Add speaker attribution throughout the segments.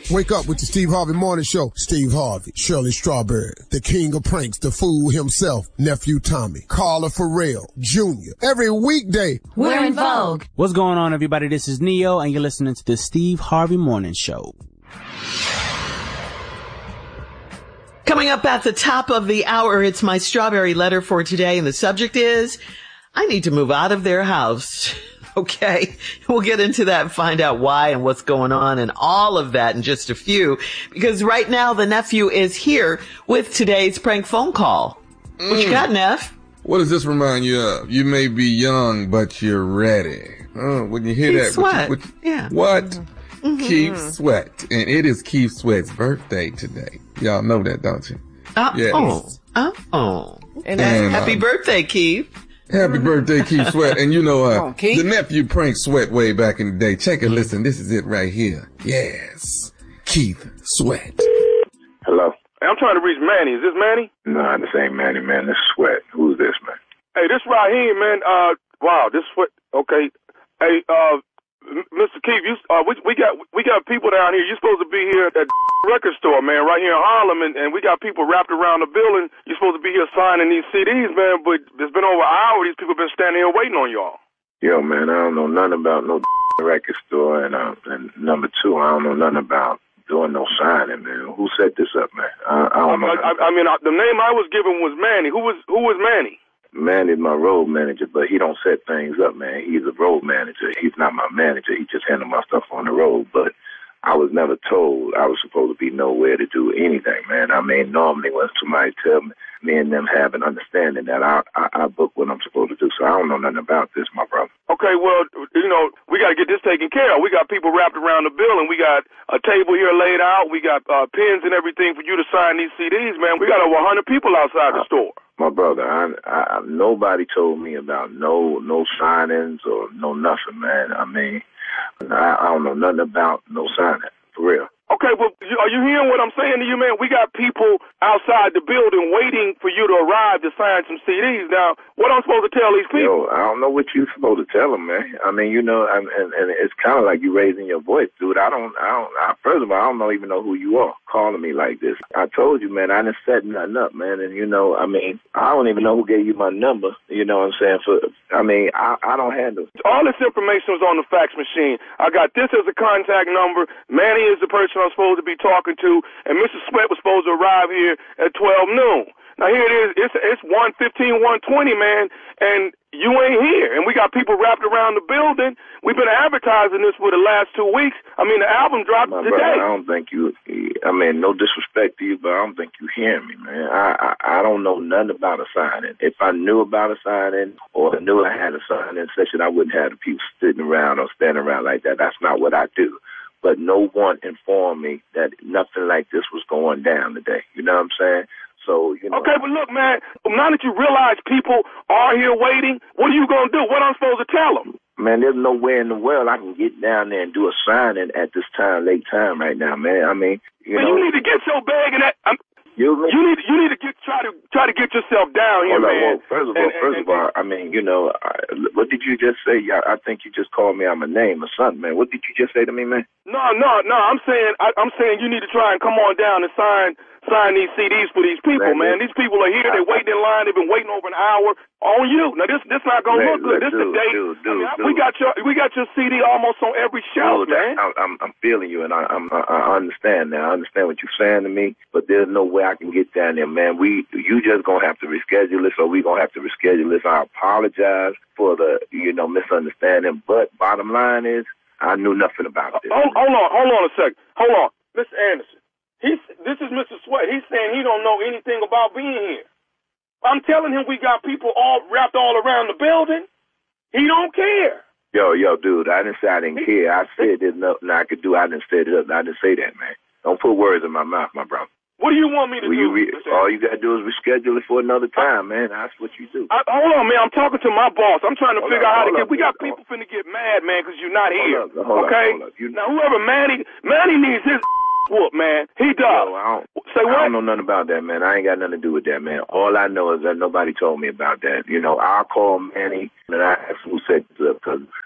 Speaker 1: Wake up with the Steve Harvey Morning Show. Steve Harvey, Shirley Strawberry, the king of pranks, the fool himself, Nephew Tommy, Carla Farrell, Jr. Every weekday.
Speaker 2: We're in vogue.
Speaker 3: What's going on, everybody? This is Neo, and you're listening to the Steve Harvey Morning Show.
Speaker 4: Coming up at the top of the hour, it's my strawberry letter for today, and the subject is, I need to move out of their house. Okay, we'll get into that and find out why and what's going on and all of that in just a few, because right now the nephew is here with today's prank phone call. What you got, Neff?
Speaker 5: What does this remind you of? You may be young, but you're ready. When you hear
Speaker 4: Keith
Speaker 5: that,
Speaker 4: Sweat.
Speaker 5: yeah. What? Mm-hmm. Keith Sweat. And it is Keith Sweat's birthday today. Y'all know that, don't you?
Speaker 4: Yes. And happy birthday, Keith.
Speaker 5: Happy birthday, Keith Sweat. And you know, the nephew pranked Sweat way back in the day. Check it, listen. This is it right here. Yes. Keith Sweat.
Speaker 6: Hello.
Speaker 7: Hey, I'm trying to reach Manny. Is this Manny?
Speaker 6: No, this ain't Manny, man. This is Sweat. Who's this, man?
Speaker 7: Hey, this Raheem, man. Wow, this Sweat. Okay. Hey, Mr. Keith, we got people down here. You're supposed to be here at the record store, man, right here in Harlem, and we got people wrapped around the building. You're supposed to be here signing these CDs, man, but it's been over an hour. These people been standing here waiting on y'all.
Speaker 6: Yo, man, I don't know nothing about no record store, and number two, I don't know nothing about doing no signing, man. Who set this up, man? I don't know.
Speaker 7: I mean, the name I was given was Manny. Who was Manny?
Speaker 6: Manny's my road manager, but he don't set things up, man. He's a road manager. He's not my manager. He just handles my stuff on the road. But I was never told I was supposed to be nowhere to do anything, man. I mean, normally when somebody tell me and them have an understanding that I book what I'm supposed to do. So I don't know nothing about this, my brother.
Speaker 7: Okay, well, you know, we got to get this taken care of. We got people wrapped around the building. We got a table here laid out. We got pens and everything for you to sign these CDs, man. We got over 100 people outside the store.
Speaker 6: My brother, I nobody told me about no signings or no nothing, man. I mean, I don't know nothing about no signing, for real.
Speaker 7: Okay, well, are you hearing what I'm saying to you, man? We got people outside the building waiting for you to arrive to sign some CDs. Now, what I'm supposed to tell these people?
Speaker 6: Yo, I don't know what you're supposed to tell them, man. I mean, you know, and it's kind of like you raising your voice, dude. First of all, I don't even know who you are calling me like this. I told you, man, I didn't set nothing up, man. And, you know, I mean, I don't even know who gave you my number. You know what I'm saying? I don't handle
Speaker 7: all this information was on the fax machine. I got this as a contact number. Manny is the person I'm supposed to be talking to, and Mr. Sweat was supposed to arrive here at 12 noon. Now here it is. It's 1:15, 1:20, man, and you ain't here. And we got people wrapped around the building. We've been advertising this for the last 2 weeks. I mean, the album dropped today.
Speaker 6: Brother, I don't think you. I mean, no disrespect to you, but I don't think you hear me, man. I don't know nothing about a signing. If I knew about a signing or knew I had a signing session, I wouldn't have the people sitting around or standing around like that. That's not what I do. But no one informed me that nothing like this was going down today. You know what I'm saying? So, you know.
Speaker 7: Okay, but look, man, now that you realize people are here waiting, what are you going to do? What am I supposed to tell them?
Speaker 6: Man, there's nowhere in the world I can get down there and do a signing at this time, late time right now, man. I mean, you know.
Speaker 7: You need to get your bag and that. You need to try to get yourself down here, man.
Speaker 6: Well, first of all, I mean, you know, what did you just say? I think you just called me out my name or something, man. What did you just say to me, man?
Speaker 7: No. I'm saying you need to try and come on down and sign these CDs for these people, man. These people are here. They're waiting in line. They've been waiting over an hour on you. Now this not gonna look good. This is the day. We got your CD almost on every shelf, man.
Speaker 6: I'm feeling you, and I understand now. I understand what you're saying to me, but there's no way I can get down there, man. You just gonna have to reschedule this, or we gonna have to reschedule this. I apologize for the misunderstanding, but bottom line is I knew nothing about this.
Speaker 7: Hold on a second. Hold on, Mr. Anderson. This is Mr. Sweat. He's saying he don't know anything about being here. I'm telling him we got people all wrapped all around the building. He don't care.
Speaker 6: Yo, dude, I didn't say I didn't care. I said there's nothing I could do. I didn't set it up. I didn't say that, man. Don't put words in my mouth, my brother.
Speaker 7: What do you want me to do?
Speaker 6: All you got to do is reschedule it for another time, man. That's what you do.
Speaker 7: Hold on, man. I'm talking to my boss. I'm trying to figure out how to get. We got people finna get mad, man, because you're not here.
Speaker 6: Hold
Speaker 7: okay?
Speaker 6: Up.
Speaker 7: Now, whoever Manny needs his whoop, man. He does. Say what?
Speaker 6: I don't know nothing about that, man. I ain't got nothing to do with that, man. All I know is that nobody told me about that. You know, I'll call Manny and I ask who set this up, because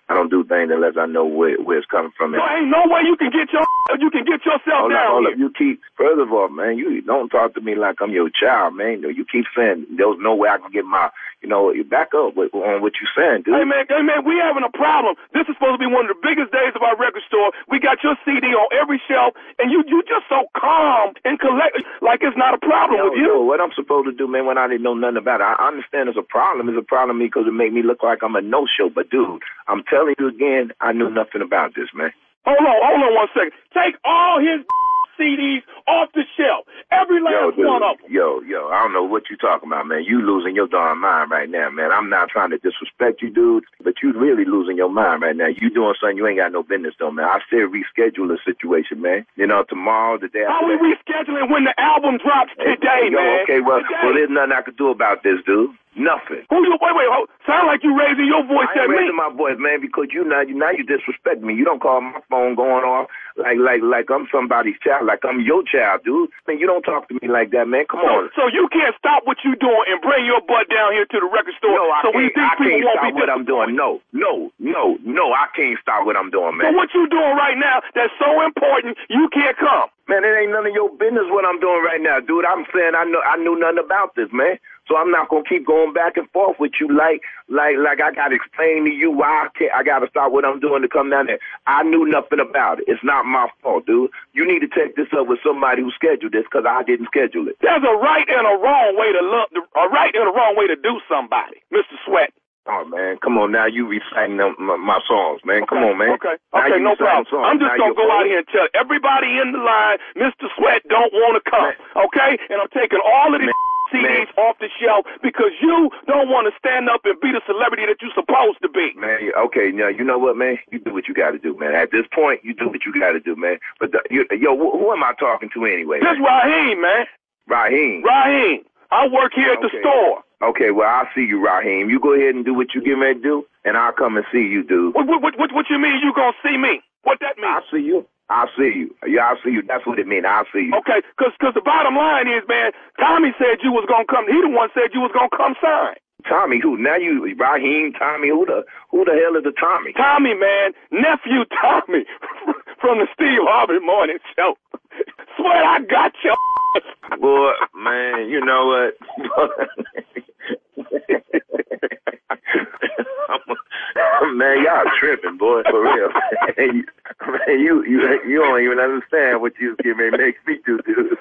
Speaker 6: I don't do things unless I know where it's coming from.
Speaker 7: So ain't no way you can get yourself down here.
Speaker 6: You keep, first of all, man, you don't talk to me like I'm your child, man. You keep saying there's no way I can get my, you back up on what you saying, dude.
Speaker 7: Hey man, we having a problem. This is supposed to be one of the biggest days of our record store. We got your CD on every shelf, and you just so calm and collected, like it's not a problem with you.
Speaker 6: Yo, what I'm supposed to do, man, when I didn't know nothing about it, I understand it's a problem. It's a problem to me because it make me look like I'm a no-show. But, dude, I'm telling you again, I knew nothing about this, man.
Speaker 7: Hold on 1 second. Take all his CDs off the shelf. Every last one of them.
Speaker 6: Yo, I don't know what you talking about, man. You losing your darn mind right now, man. I'm not trying to disrespect you, dude, but you really losing your mind right now. You doing something you ain't got no business though, man. I said reschedule the situation, man. Tomorrow, the day after.
Speaker 7: How we rescheduling when the album drops today, man?
Speaker 6: Okay, well, there's nothing I could do about this, dude. Nothing.
Speaker 7: Wait, sound like you raising your voice at me.
Speaker 6: I'm raising my voice, man, because you disrespect me. You don't call my phone going off like I'm somebody's child, like I'm your child, dude. Man, you don't talk to me like that, man. Come on.
Speaker 7: So you can't stop what you doing and bring your butt down here to the record store.
Speaker 6: No, I can't stop what I'm doing. No, I can't stop what I'm doing, man.
Speaker 7: So what you doing right now that's so important, you can't come.
Speaker 6: Man, it ain't none of your business what I'm doing right now, dude. I'm saying I knew nothing about this, man. So I'm not gonna keep going back and forth with you like I gotta explain to you why I gotta stop what I'm doing to come down there. I knew nothing about it. It's not my fault, dude. You need to take this up with somebody who scheduled this because I didn't schedule it.
Speaker 7: There's a right and a wrong way to do somebody, Mr. Sweat.
Speaker 6: Oh, man, come on now. You reciting my songs, man. Come on, man.
Speaker 7: Okay, no problem. I'm just going to go out here and tell everybody in the line, Mr. Sweat don't want to come, okay? And I'm taking all of these CDs off the shelf because you don't want to stand up and be the celebrity that you're supposed to be.
Speaker 6: Man, okay, now, you know what, man? You do what you got to do, man. At this point, you do what you got to do, man. But, who am I talking to anyway?
Speaker 7: This Raheem, man.
Speaker 6: Raheem.
Speaker 7: I work here at the store.
Speaker 6: Okay, well, I'll see you, Raheem. You go ahead and do what you get ready to do, and I'll come and see you, dude.
Speaker 7: What you mean you gonna see me? What that mean?
Speaker 6: I'll see you. Yeah, I'll see you. That's what it means. I'll see you.
Speaker 7: Okay, because the bottom line is, man, Tommy said you was gonna come. He the one said you was gonna come sign.
Speaker 6: Tommy who? Now you, Raheem, Tommy, who the hell is the Tommy?
Speaker 7: Tommy, man, nephew Tommy from the Steve Harvey Morning Show. Swear I got you.
Speaker 6: Boy, man, you know what? Man, y'all tripping, boy, for real. Man, you don't even understand what you was getting ready to make me do, dude.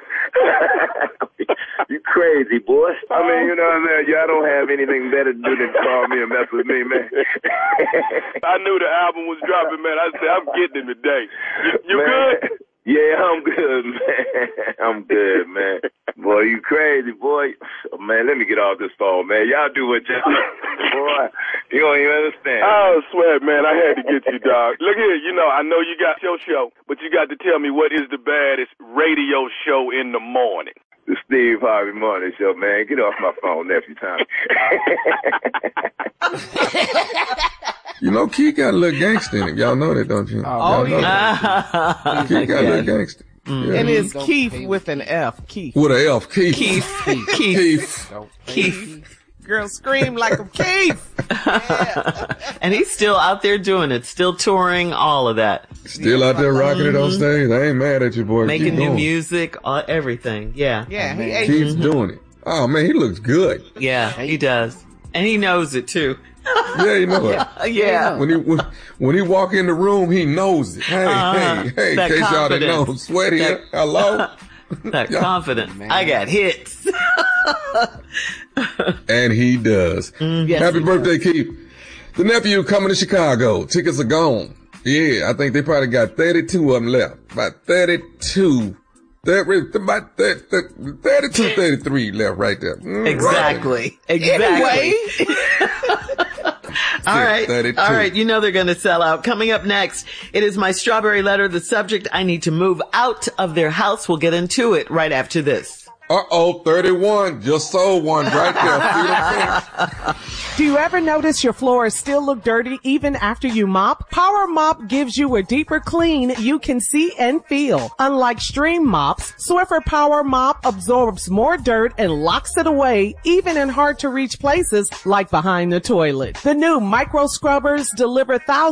Speaker 6: You crazy, boy. I mean, you know what I'm saying? Y'all don't have anything better to do than call me and mess with me, man.
Speaker 7: I knew the album was dropping, man. I said, I'm getting it today. You good?
Speaker 6: Yeah, I'm good, man. I'm good, man. Boy, you crazy, boy. Oh, man, let me get off this phone, man. Y'all do what y'all boy, you don't even understand.
Speaker 7: I swear, man, I had to get you, dog. Look here, I know you got your show, but you got to tell me what is the baddest radio show in the morning.
Speaker 6: The Steve Harvey Morning Show, man. Get off my phone, nephew Tommy.
Speaker 5: Keith got a little gangster in him. Y'all know that, don't you?
Speaker 2: Oh, yeah.
Speaker 5: Keith got a little gangster.
Speaker 2: Yeah. And it's Keith with an F. Keith.
Speaker 5: With an F. Keith.
Speaker 2: Keith. Girl, scream like a Keith.
Speaker 4: Yeah. And he's still out there doing it, still touring, all of that.
Speaker 5: Still out there rocking it on stage. I ain't mad at you, boy.
Speaker 4: Making new music, everything. Yeah.
Speaker 2: Yeah,
Speaker 5: he keeps doing it. Oh, man, he looks good.
Speaker 4: Yeah, he does. And he knows it, too.
Speaker 5: Yeah, he knows it.
Speaker 4: Yeah.
Speaker 5: When he walk in the room, he knows it. Hey, in case y'all didn't know, Sweat here. Hello?
Speaker 4: That confidence. Man. I got hits.
Speaker 5: And he does.
Speaker 4: Yes,
Speaker 5: Happy birthday, Keith. The nephew coming to Chicago. Tickets are gone. Yeah, I think they probably got 32 of them left. About 32. About 32, 33 left right there.
Speaker 4: Exactly.
Speaker 2: Anyway.
Speaker 4: All right. They're going to sell out. Coming up next, it is my strawberry letter. The subject, I need to move out of their house. We'll get into it right after this.
Speaker 5: 31. Just sold one right there.
Speaker 8: Do you ever notice your floors still look dirty even after you mop? Power Mop gives you a deeper clean you can see and feel. Unlike Stream mops, Swiffer Power Mop absorbs more dirt and locks it away even in hard to reach places like behind the toilet. The new micro scrubbers deliver thousands